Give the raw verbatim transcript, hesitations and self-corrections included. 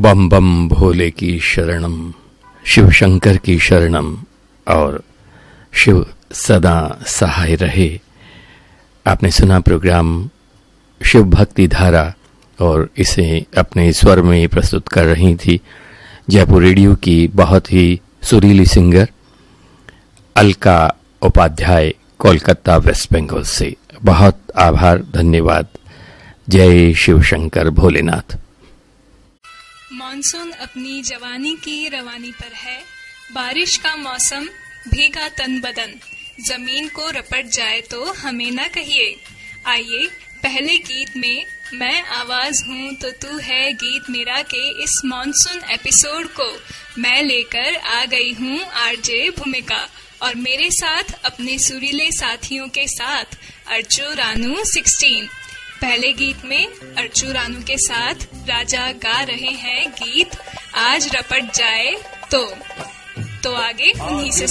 बम बम भोले की शरणम, शिव शंकर की शरणम और शिव सदा सहाय रहे। आपने सुना प्रोग्राम शिव भक्ति धारा और इसे अपने स्वर में प्रस्तुत कर रही थी जयपुर रेडियो की बहुत ही सुरीली सिंगर अलका उपाध्याय, कोलकाता वेस्ट बंगाल से। बहुत आभार, धन्यवाद। जय शिव शंकर भोलेनाथ। मानसून अपनी जवानी की रवानी पर है, बारिश का मौसम, भीगा तन बदन, जमीन को रपट जाए तो हमें न कहिए। आइए पहले गीत में मैं आवाज हूँ तो तू है गीत मेरा के इस मानसून एपिसोड को मैं लेकर आ गई हूँ आरजे भूमिका और मेरे साथ अपने सुरीले साथियों के साथ अर्चू रानू सोलह। पहले गीत में अर्चू रानू के साथ राजा गा रहे हैं गीत आज रपट जाए तो तो आगे उन्हीं से